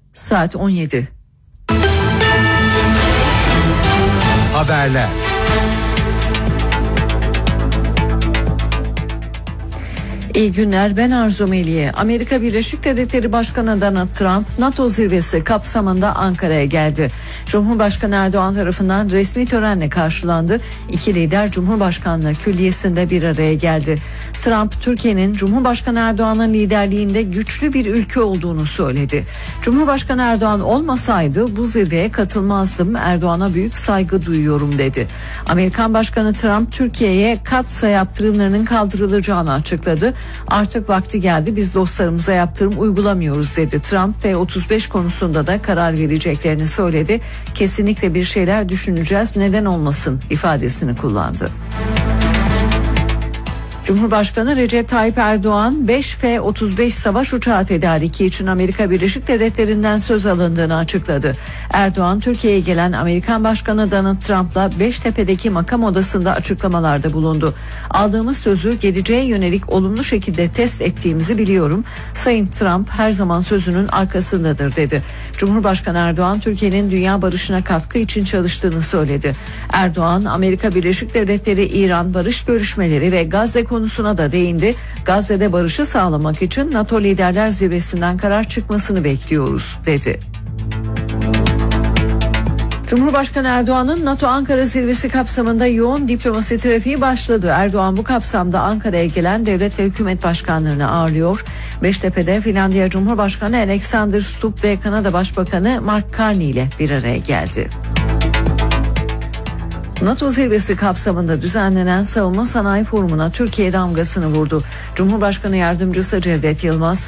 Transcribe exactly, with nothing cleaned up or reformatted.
Saat on yedi. Haberler. İyi günler, ben Arzu Meliye. Amerika Birleşik Devletleri Başkanı Donald Trump, NATO zirvesi kapsamında Ankara'ya geldi. Cumhurbaşkanı Erdoğan tarafından resmi törenle karşılandı. İki lider Cumhurbaşkanlığı Külliyesi'nde bir araya geldi. Trump, Türkiye'nin Cumhurbaşkanı Erdoğan'ın liderliğinde güçlü bir ülke olduğunu söyledi. Cumhurbaşkanı Erdoğan olmasaydı bu zirveye katılmazdım. Erdoğan'a büyük saygı duyuyorum dedi. Amerikan Başkanı Trump, Türkiye'ye kat yaptırımlarının kaldırılacağını açıkladı. Artık vakti geldi, biz dostlarımıza yaptırım uygulamıyoruz dedi Trump ve otuz beş konusunda da karar vereceklerini söyledi. Kesinlikle bir şeyler düşüneceğiz, neden olmasın ifadesini kullandı. Cumhurbaşkanı Recep Tayyip Erdoğan beş F otuz beş savaş uçağı tedariki için Amerika Birleşik Devletleri'nden söz alındığını açıkladı. Erdoğan, Türkiye'ye gelen Amerikan Başkanı Donald Trump'la Beştepe'deki makam odasında açıklamalarda bulundu. Aldığımız sözü geleceğe yönelik olumlu şekilde test ettiğimizi biliyorum. Sayın Trump her zaman sözünün arkasındadır dedi. Cumhurbaşkanı Erdoğan, Türkiye'nin dünya barışına katkı için çalıştığını söyledi. Erdoğan, Amerika Birleşik Devletleri İran barış görüşmeleri ve Gazze konusuna da değindi. Gazze'de barışı sağlamak için NATO Liderler Zirvesi'nden karar çıkmasını bekliyoruz dedi. Cumhurbaşkanı Erdoğan'ın NATO Ankara zirvesi kapsamında yoğun diplomasi trafiği başladı. Erdoğan bu kapsamda Ankara'ya gelen devlet ve hükümet başkanlarını ağırlıyor. Beştepe'de Finlandiya Cumhurbaşkanı Alexander Stubb ve Kanada Başbakanı Mark Carney ile bir araya geldi. NATO zirvesi kapsamında düzenlenen Savunma Sanayi Forumu'na Türkiye damgasını vurdu. Cumhurbaşkanı Yardımcısı Cevdet Yılmaz,